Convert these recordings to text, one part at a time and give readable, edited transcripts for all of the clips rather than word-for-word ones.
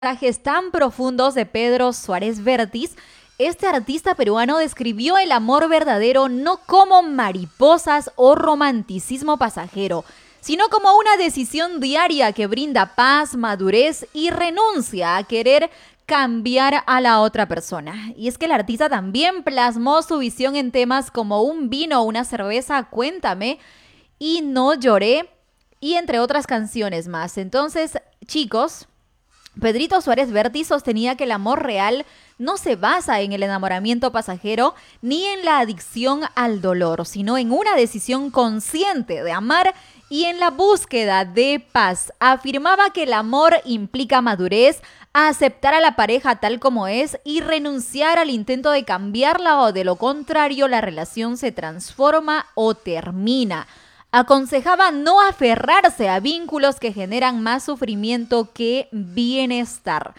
Mensajes tan profundos de Pedro Suárez Vértiz, este artista peruano describió el amor verdadero no como mariposas o romanticismo pasajero, sino como una decisión diaria que brinda paz, madurez y renuncia a querer cambiar a la otra persona. Y es que el artista también plasmó su visión en temas como un vino, una cerveza, cuéntame, y no lloré, y entre otras canciones más. Entonces, chicos, Pedrito Suárez Vértiz sostenía que el amor real no se basa en el enamoramiento pasajero ni en la adicción al dolor, sino en una decisión consciente de amar y en la búsqueda de paz. Afirmaba que el amor implica madurez, aceptar a la pareja tal como es y renunciar al intento de cambiarla, o de lo contrario la relación se transforma o termina. Aconsejaba no aferrarse a vínculos que generan más sufrimiento que bienestar.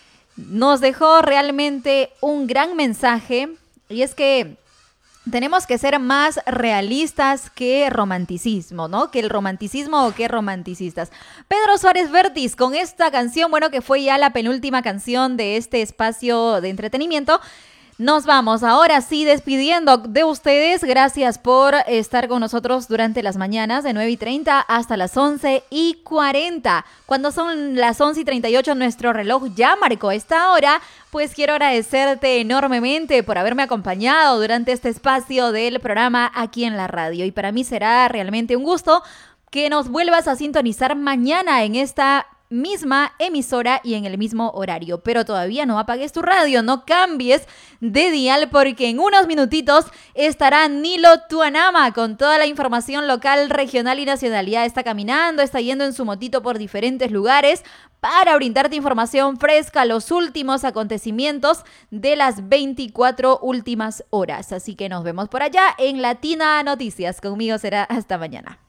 Nos dejó realmente un gran mensaje, y es que tenemos que ser más realistas que romanticismo, ¿no? Que el romanticismo o que romanticistas. Pedro Suárez Vértiz con esta canción, bueno, que fue ya la penúltima canción de este espacio de entretenimiento. Nos vamos ahora sí despidiendo de ustedes. Gracias por estar con nosotros durante las mañanas de 9:30 hasta las 11:40. Cuando son las 11:38, nuestro reloj ya marcó esta hora. Pues quiero agradecerte enormemente por haberme acompañado durante este espacio del programa aquí en la radio. Y para mí será realmente un gusto que nos vuelvas a sintonizar mañana en esta misma emisora y en el mismo horario. Pero todavía no apagues tu radio, no cambies de dial, porque en unos minutitos estará Nilo Tuanama con toda la información local, regional y nacional. Ya está caminando, está yendo en su motito por diferentes lugares para brindarte información fresca, los últimos acontecimientos de las 24 últimas horas. Así que nos vemos por allá en Latina Noticias. Conmigo será hasta mañana.